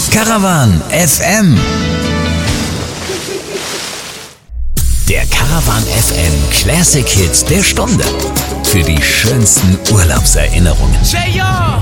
Caravan FM. Der Caravan FM Classic Hits der Stunde. Für die schönsten Urlaubserinnerungen.